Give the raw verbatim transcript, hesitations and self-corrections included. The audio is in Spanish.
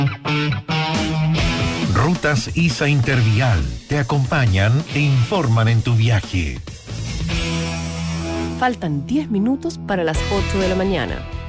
Rutas I S A Intervial te acompañan e informan en tu viaje. Faltan diez minutos para las ocho de la mañana.